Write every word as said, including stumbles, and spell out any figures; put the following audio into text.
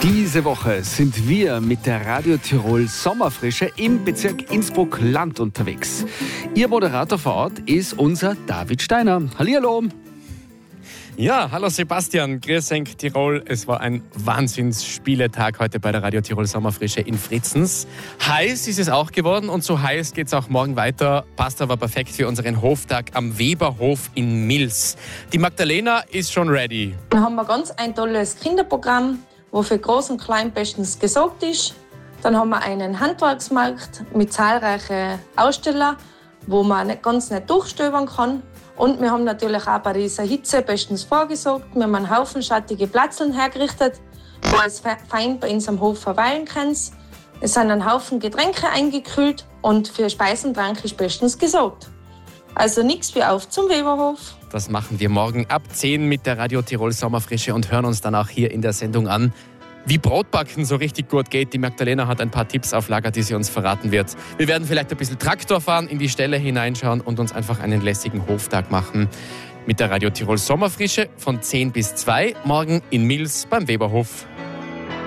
Diese Woche sind wir mit der Radio Tirol Sommerfrische im Bezirk Innsbruck-Land unterwegs. Ihr Moderator vor Ort ist unser David Steiner. Hallihallo! Ja, hallo Sebastian, grüß euch Tirol. Es war ein Wahnsinnsspieletag heute bei der Radio Tirol Sommerfrische in Fritzens. Heiß ist es auch geworden und so heiß geht es auch morgen weiter. Passt aber perfekt für unseren Hoftag am Weberhof in Mils. Die Magdalena ist schon ready. Dann haben wir ganz ein tolles Kinderprogramm, wo für Groß und Klein bestens gesorgt ist. Dann haben wir einen Handwerksmarkt mit zahlreichen Ausstellern, wo man nicht ganz nicht durchstöbern kann. Und wir haben natürlich auch bei dieser Hitze bestens vorgesorgt. Wir haben einen Haufen schattige Platzeln hergerichtet, wo es fein bei uns am Hof verweilen kann. Es sind ein Haufen Getränke eingekühlt und für Speisen und Trank ist bestens gesorgt. Also nichts wie auf zum Weberhof. Das machen wir morgen ab zehn mit der Radio Tirol Sommerfrische und hören uns dann auch hier in der Sendung an, wie Brotbacken so richtig gut geht. Die Magdalena hat ein paar Tipps auf Lager, die sie uns verraten wird. Wir werden vielleicht ein bisschen Traktor fahren, in die Ställe hineinschauen und uns einfach einen lässigen Hoftag machen. Mit der Radio Tirol Sommerfrische von zehn bis zwei, morgen in Mils beim Weberhof.